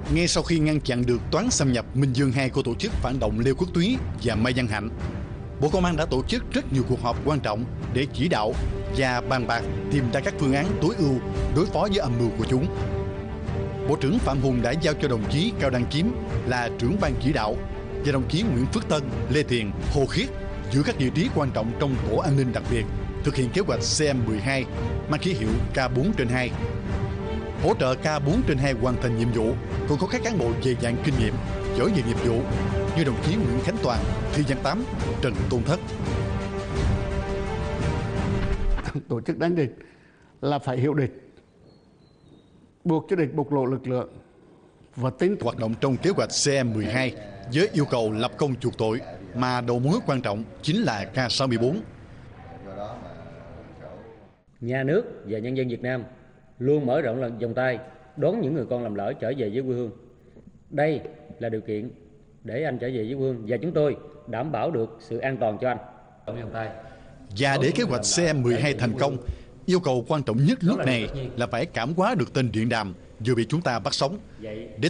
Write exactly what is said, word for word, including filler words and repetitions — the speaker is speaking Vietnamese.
Ngay sau khi ngăn chặn được toán xâm nhập Minh Dương hai của tổ chức phản động Lê Quốc Túy và Mai Văn Hạnh, Bộ Công an đã tổ chức rất nhiều cuộc họp quan trọng để chỉ đạo và bàn bạc tìm ra các phương án tối ưu đối phó với âm mưu của chúng. Bộ trưởng Phạm Hùng đã giao cho đồng chí Cao Đăng Kiếm là trưởng ban chỉ đạo và đồng chí Nguyễn Phước Tân, Lê Tiền, Hồ Khiết giữ các vị trí quan trọng trong tổ an ninh đặc biệt thực hiện kế hoạch C M mười hai mang ký hiệu K bốn trên hai. Hỗ trợ K bốn trên hai hoàn thành nhiệm vụ còn có các cán bộ dày dặn kinh nghiệm, giỏi về nghiệp vụ như đồng chí Nguyễn Khánh Toàn, Thi Văn Tám, Trần Tôn Thất. Tổ chức đánh địch là phải hiểu địch, buộc cho địch bộc lộ lực lượng và tính hoạt động trong kế hoạch C M mười hai với yêu cầu lập công chuộc tội, mà đầu mối quan trọng chính là K sáu mươi bốn. Nhà nước và nhân dân Việt Nam luôn mở rộng lần vòng tay đón những người con lầm lỡ trở về với quê hương. Đây là điều kiện để anh trở về với quê hương và chúng tôi đảm bảo được sự an toàn cho anh. Và để kế hoạch C M mười hai thành công, yêu cầu quan trọng nhất lúc này là phải cảm hóa được tên điện đàm vừa bị chúng ta bắt sống. Để